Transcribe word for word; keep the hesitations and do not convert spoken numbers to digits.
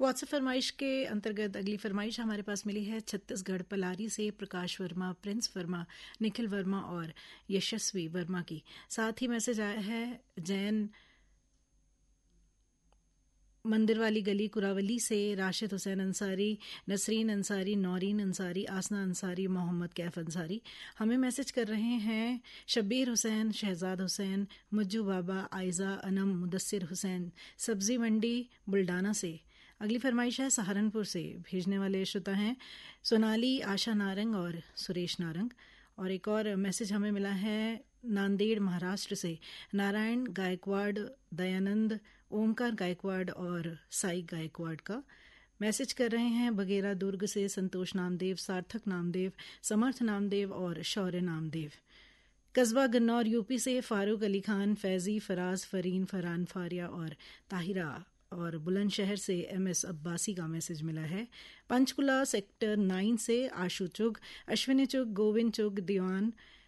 WhatsApp फरमाइश के अंतर्गत अगली फरमाइश हमारे पास मिली है छत्तीसगढ़ पलारी से प्रकाश वर्मा, प्रिंस वर्मा, निखिल वर्मा और यशस्वी वर्मा की। साथ ही मैसेज आया है जैन मंदिर वाली गली कुरावली से राशिद हुसैन अंसारी, नसरीन अंसारी, नौरीन अंसारी, आसना अंसारी, मोहम्मद कैफ अंसारी। हमें मैसेज कर रहे हैं शब्बीर हुसैन, शहजाद हुसैन, मुज्जू बाबा, आयजा, अनम, मुदस्सिर हुसैन, सब्जी मंडी बुल्डाना से। अगली फरमाइश है सहारनपुर से। भेजने वाले श्रोता हैं सोनाली, आशा नारंग और सुरेश नारंग। और एक और मैसेज हमें मिला है नांदेड़ महाराष्ट्र से। नारायण गायकवाड़, दयानंद, ओमकार गायकवाड़ और साई गायकवाड़ का। मैसेज कर रहे हैं बगेरा दुर्ग से संतोष नामदेव, सार्थक नामदेव, समर्थ नामदेव और शौर्य नामदेव। कस्बा गन्नौर यूपी से फारूक अली खान, फैजी, फराज, फरीन, फरहान फारिया और ताहिरा। और बुलंदशहर से एम एस अब्बासी का मैसेज मिला है। पंचकुला सेक्टर नाइन से आशु चुग, अश्विनी चुग, गोविंद चुग, दीवान